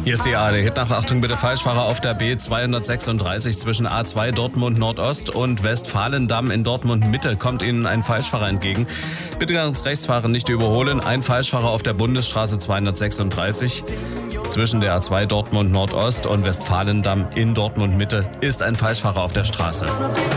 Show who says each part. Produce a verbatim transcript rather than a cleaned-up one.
Speaker 1: Hier ist die A R D-Hit nach Achtung bitte Falschfahrer auf der B zweihundertsechsunddreißig zwischen A zwei Dortmund Nordost und Westfalendamm in Dortmund Mitte kommt Ihnen ein Falschfahrer entgegen. Bitte ganz rechts fahren, nicht überholen. Ein Falschfahrer auf der Bundesstraße zweihundertsechsunddreißig zwischen der A zwei Dortmund Nordost und Westfalendamm in Dortmund Mitte ist ein Falschfahrer auf der Straße.